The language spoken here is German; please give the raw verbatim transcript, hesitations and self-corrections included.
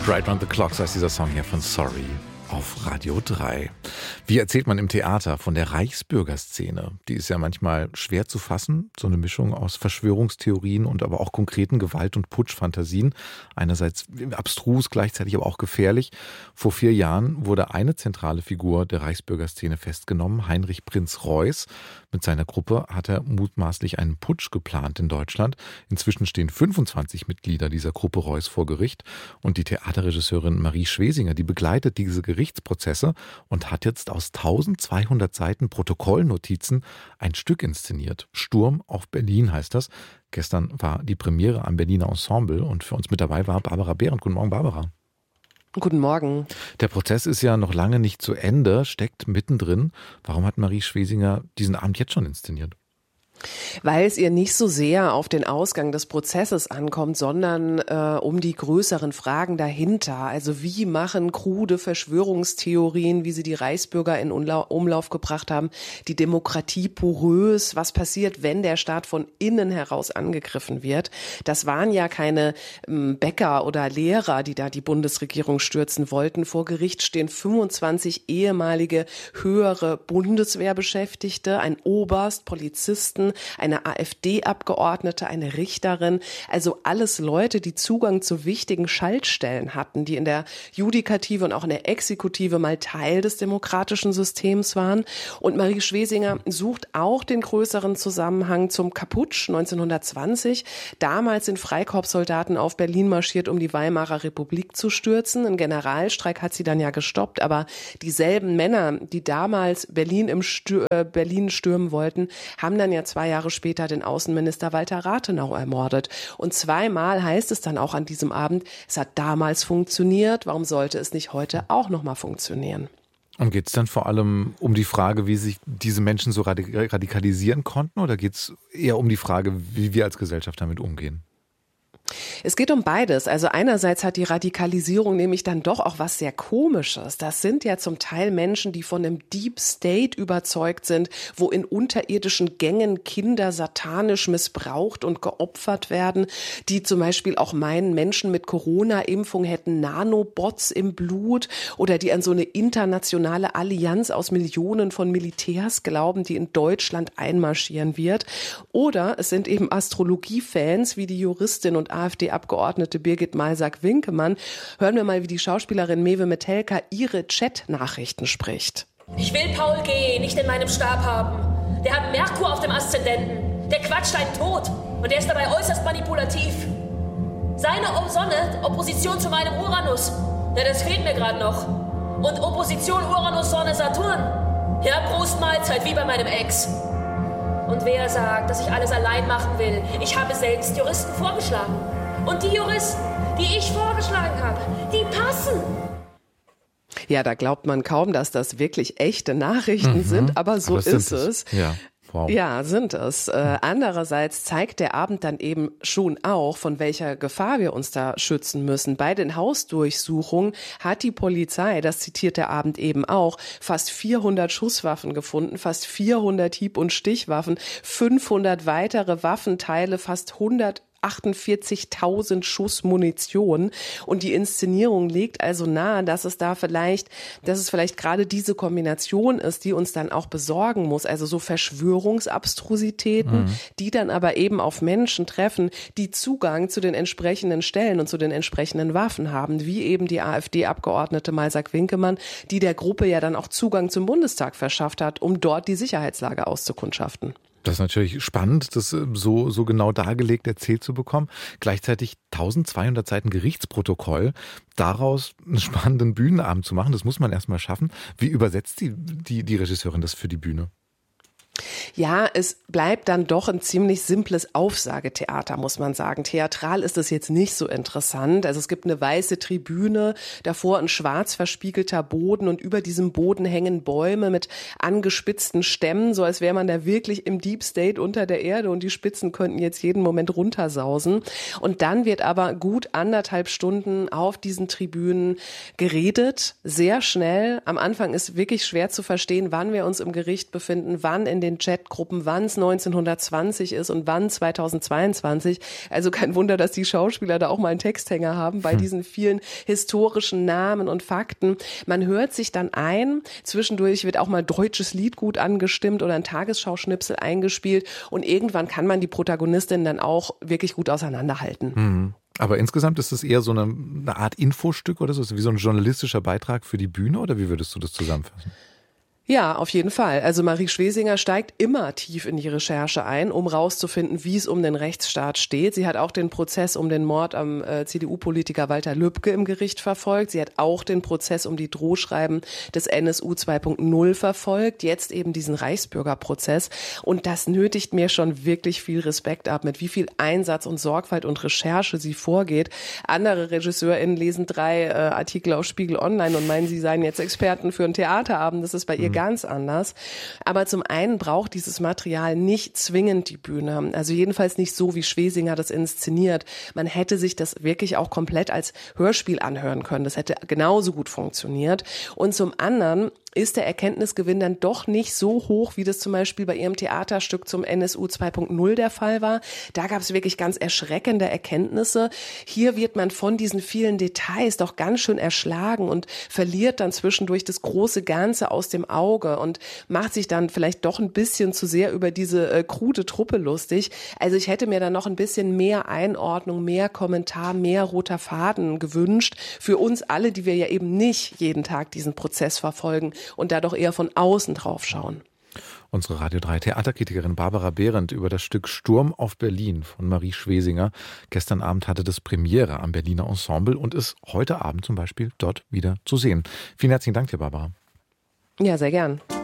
Right Round the Clock, so heißt dieser Song hier von Sorry auf Radio drei. Wie erzählt man im Theater von der Reichsbürgerszene? Die ist ja manchmal schwer zu fassen, so eine Mischung aus Verschwörungstheorien und aber auch konkreten Gewalt- und Putschfantasien. Einerseits abstrus, gleichzeitig aber auch gefährlich. Vor vier Jahren wurde eine zentrale Figur der Reichsbürgerszene festgenommen, Heinrich Prinz Reuß. Mit seiner Gruppe hat er mutmaßlich einen Putsch geplant in Deutschland. Inzwischen stehen fünfundzwanzig Mitglieder dieser Gruppe Reuß vor Gericht. Und die Theaterregisseurin Marie Schwesinger, die begleitet diese Gerichtsprozesse und hat jetzt aus eintausendzweihundert Seiten Protokollnotizen ein Stück inszeniert. Sturm auf Berlin heißt das. Gestern war die Premiere am Berliner Ensemble und für uns mit dabei war Barbara Behrendt. Guten Morgen, Barbara. Guten Morgen. Der Prozess ist ja noch lange nicht zu Ende, steckt mittendrin. Warum hat Marie Schwesinger diesen Abend jetzt schon inszeniert? Weil es ihr nicht so sehr auf den Ausgang des Prozesses ankommt, sondern äh, um die größeren Fragen dahinter. Also wie machen krude Verschwörungstheorien, wie sie die Reichsbürger in Umlauf, Umlauf gebracht haben, die Demokratie porös? Was passiert, wenn der Staat von innen heraus angegriffen wird? Das waren ja keine ähm, Bäcker oder Lehrer, die da die Bundesregierung stürzen wollten. Vor Gericht stehen fünfundzwanzig ehemalige höhere Bundeswehrbeschäftigte, ein Oberst, Polizisten, eine AfD-Abgeordnete, eine Richterin, also alles Leute, die Zugang zu wichtigen Schaltstellen hatten, die in der Judikative und auch in der Exekutive mal Teil des demokratischen Systems waren. Und Marie Schwesinger sucht auch den größeren Zusammenhang zum Kaputsch neunzehnhundertzwanzig. Damals sind Freikorpssoldaten auf Berlin marschiert, um die Weimarer Republik zu stürzen. Ein Generalstreik hat sie dann ja gestoppt, aber dieselben Männer, die damals Berlin im Stür- äh, Berlin stürmen wollten, haben dann ja zwei Jahre später den Außenminister Walter Rathenau ermordet. Und zweimal heißt es dann auch an diesem Abend, es hat damals funktioniert, warum sollte es nicht heute auch nochmal funktionieren? Und geht es dann vor allem um die Frage, wie sich diese Menschen so radikalisieren konnten, oder geht es eher um die Frage, wie wir als Gesellschaft damit umgehen? Es geht um beides. Also einerseits hat die Radikalisierung nämlich dann doch auch was sehr Komisches. Das sind ja zum Teil Menschen, die von einem Deep State überzeugt sind, wo in unterirdischen Gängen Kinder satanisch missbraucht und geopfert werden, die zum Beispiel auch meinen, Menschen mit Corona-Impfung hätten Nanobots im Blut oder die an so eine internationale Allianz aus Millionen von Militärs glauben, die in Deutschland einmarschieren wird. Oder es sind eben Astrologie-Fans wie die Juristin und AfD-Abgeordnete Birgit Malsack-Winkemann. Hören wir mal, wie die Schauspielerin Mewe Metelka ihre Chat-Nachrichten spricht. Ich will Paul G. nicht in meinem Stab haben. Der hat Merkur auf dem Aszendenten. Der quatscht einen tot. Und der ist dabei äußerst manipulativ. Seine Sonne, Opposition zu meinem Uranus. Ja, das fehlt mir gerade noch. Und Opposition Uranus, Sonne, Saturn. Ja, Prost Mahlzeit, wie bei meinem Ex. Und wer sagt, dass ich alles allein machen will? Ich habe selbst Juristen vorgeschlagen. Und die Juristen, die ich vorgeschlagen habe, die passen. Ja, da glaubt man kaum, dass das wirklich echte Nachrichten mhm, sind, aber so aber ist es. Ja. Wow. Ja, sind es. Äh, andererseits zeigt der Abend dann eben schon auch, von welcher Gefahr wir uns da schützen müssen. Bei den Hausdurchsuchungen hat die Polizei, das zitiert der Abend eben auch, fast vierhundert Schusswaffen gefunden, fast vierhundert Hieb- und Stichwaffen, fünfhundert weitere Waffenteile, fast hundert achtundvierzigtausend Schuss Munition. Und die Inszenierung legt also nahe, dass es da vielleicht, dass es vielleicht gerade diese Kombination ist, die uns dann auch besorgen muss. Also so Verschwörungsabstrusitäten, mhm. die dann aber eben auf Menschen treffen, die Zugang zu den entsprechenden Stellen und zu den entsprechenden Waffen haben, wie eben die AfD-Abgeordnete Malsack-Winkemann, die der Gruppe ja dann auch Zugang zum Bundestag verschafft hat, um dort die Sicherheitslage auszukundschaften. Das ist natürlich spannend, das so, so genau dargelegt erzählt zu bekommen. Gleichzeitig eintausendzweihundert Seiten Gerichtsprotokoll, daraus einen spannenden Bühnenabend zu machen, das muss man erstmal schaffen. Wie übersetzt die, die, die Regisseurin das für die Bühne? Ja, es bleibt dann doch ein ziemlich simples Aufsagetheater, muss man sagen. Theatral ist es jetzt nicht so interessant. Also es gibt eine weiße Tribüne, davor ein schwarz verspiegelter Boden und über diesem Boden hängen Bäume mit angespitzten Stämmen, so als wäre man da wirklich im Deep State unter der Erde und die Spitzen könnten jetzt jeden Moment runtersausen. Und dann wird aber gut anderthalb Stunden auf diesen Tribünen geredet, sehr schnell. Am Anfang ist wirklich schwer zu verstehen, wann wir uns im Gericht befinden, wann in den Chat Zeitgruppen, wann es neunzehnhundertzwanzig ist und wann zweitausendzweiundzwanzig. Also kein Wunder, dass die Schauspieler da auch mal einen Texthänger haben bei hm. diesen vielen historischen Namen und Fakten. Man hört sich dann ein, zwischendurch wird auch mal deutsches Lied gut angestimmt oder ein Tagesschauschnipsel eingespielt und irgendwann kann man die Protagonistin dann auch wirklich gut auseinanderhalten. Hm. Aber insgesamt ist es eher so eine, eine Art Infostück oder so, ist es wie so ein journalistischer Beitrag für die Bühne oder wie würdest du das zusammenfassen? Ja, auf jeden Fall. Also Marie Schwesinger steigt immer tief in die Recherche ein, um rauszufinden, wie es um den Rechtsstaat steht. Sie hat auch den Prozess um den Mord am äh, C D U-Politiker Walter Lübcke im Gericht verfolgt. Sie hat auch den Prozess um die Drohschreiben des N S U zwei Punkt null verfolgt. Jetzt eben diesen Reichsbürgerprozess. Und das nötigt mir schon wirklich viel Respekt ab, mit wie viel Einsatz und Sorgfalt und Recherche sie vorgeht. Andere RegisseurInnen lesen drei äh, Artikel auf Spiegel Online und meinen, sie seien jetzt Experten für einen Theaterabend. Das ist bei ihr ganz anders. Aber zum einen braucht dieses Material nicht zwingend die Bühne. Also jedenfalls nicht so, wie Schwesinger das inszeniert. Man hätte sich das wirklich auch komplett als Hörspiel anhören können. Das hätte genauso gut funktioniert. Und zum anderen ist der Erkenntnisgewinn dann doch nicht so hoch, wie das zum Beispiel bei ihrem Theaterstück zum N S U zwei Punkt null der Fall war. Da gab es wirklich ganz erschreckende Erkenntnisse. Hier wird man von diesen vielen Details doch ganz schön erschlagen und verliert dann zwischendurch das große Ganze aus dem Auge und macht sich dann vielleicht doch ein bisschen zu sehr über diese äh, krude Truppe lustig. Also ich hätte mir da noch ein bisschen mehr Einordnung, mehr Kommentar, mehr roter Faden gewünscht für uns alle, die wir ja eben nicht jeden Tag diesen Prozess verfolgen und da doch eher von außen drauf schauen. Unsere Radio drei Theaterkritikerin Barbara Behrendt über das Stück Sturm auf Berlin von Marie Schwesinger. Gestern Abend hatte das Premiere am Berliner Ensemble und ist heute Abend zum Beispiel dort wieder zu sehen. Vielen herzlichen Dank dir, Barbara. Ja, sehr gern.